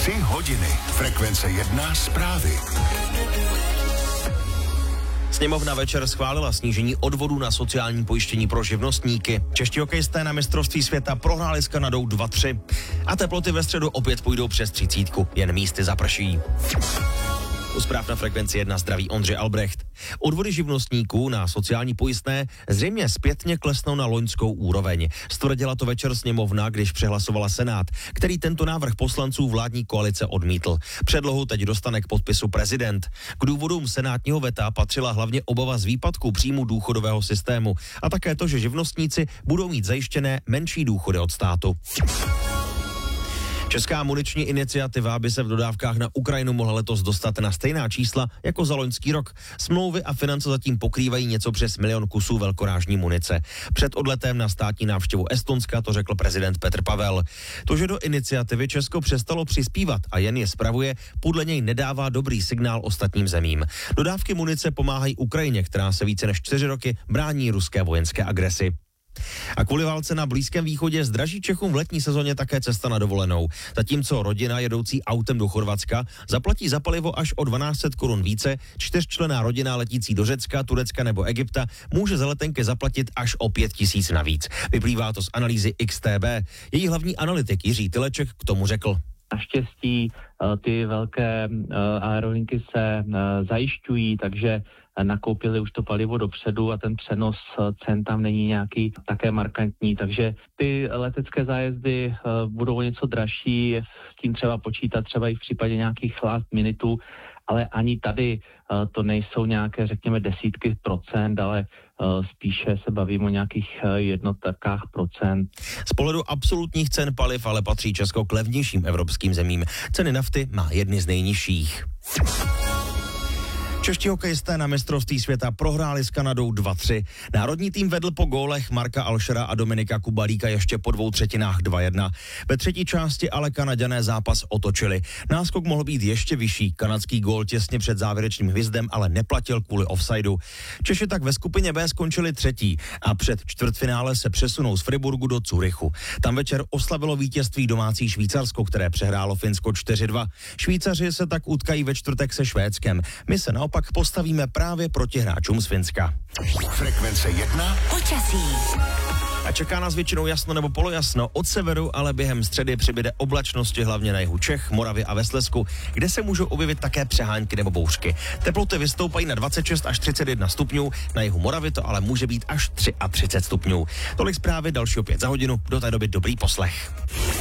3 hodiny. Frekvence 1 zprávy. Sněmovna večer schválila snížení odvodů na sociální pojištění pro živnostníky. Čeští hokejisté na mistrovství světa prohráli s Kanadou 2-3. A teploty ve středu opět půjdou přes 30, jen místy zaprší. U zpráv na Frekvenci 1 zdraví Ondřej Albrecht. Odvody živnostníků na sociální pojistné zřejmě zpětně klesnou na loňskou úroveň. Stvrdila to večer sněmovna, když přehlasovala Senát, který tento návrh poslanců vládní koalice odmítl. Předlohu teď dostane k podpisu prezident. K důvodům senátního veta patřila hlavně obava z výpadku příjmu důchodového systému a také to, že živnostníci budou mít zajištěné menší důchody od státu. Česká muniční iniciativa by se v dodávkách na Ukrajinu mohla letos dostat na stejná čísla jako za loňský rok. Smlouvy a finance zatím pokrývají něco přes 1 milion kusů velkorážní munice. Před odletem na státní návštěvu Estonska to řekl prezident Petr Pavel. To, že do iniciativy Česko přestalo přispívat a jen je spravuje, podle něj nedává dobrý signál ostatním zemím. Dodávky munice pomáhají Ukrajině, která se více než 4 roky brání ruské vojenské agresi. A kvůli válce na Blízkém východě zdraží Čechům v letní sezóně také cesta na dovolenou. Zatímco rodina jedoucí autem do Chorvatska zaplatí za palivo až o 1200 korun více, 4členná rodina letící do Řecka, Turecka nebo Egypta může za letenky zaplatit až o 5000 navíc. Vyplývá to z analýzy XTB. Její hlavní analytik Jiří Tyleček k tomu řekl. Naštěstí ty velké aerolinky se zajišťují, takže nakoupili už to palivo dopředu a ten přenos cen tam není nějaký také markantní, takže ty letecké zájezdy budou něco dražší, s tím třeba počítat třeba i v případě nějakých last minutů, ale ani tady to nejsou nějaké, řekněme, desítky procent, ale spíše se bavím o nějakých jednotkách procent. Z pohledu absolutních cen paliv ale patří Česko k levnějším evropským zemím. Ceny nafty má jedny z nejnižších. Čeští hokejisté na mistrovství světa prohráli s Kanadou 2-3. Národní tým vedl po gólech Marka Alšera a Dominika Kubalíka ještě po 2/3 2-1. Ve třetí části ale Kanaďané zápas otočili. Náskok mohl být ještě vyšší. Kanadský gól těsně před závěrečným hvizdem ale neplatil kvůli offsideu. Češi tak ve skupině B skončili 3. a před čtvrtfinále se přesunou z Friburgu do Curychu. Tam večer oslavilo vítězství domácí Švýcarsko, které přehrálo Finsko 4-2. Švýcaři se tak utkají ve čtvrtek se Švédskem. My se naopak postavíme právě proti hráčům z Finska. Frekvence 1 počasí. A čeká nás většinou jasno nebo polojasno. Od severu ale během středy přibyde oblačnosti hlavně na jihu Čech, Moravě a ve Slezsku, kde se můžou objevit také přehánky nebo bouřky. Teploty vystoupají na 26 až 31 stupňů, na jihu Moravy to ale může být až 33 stupňů. Tolik zprávy, další opět za hodinu, do té doby dobrý poslech.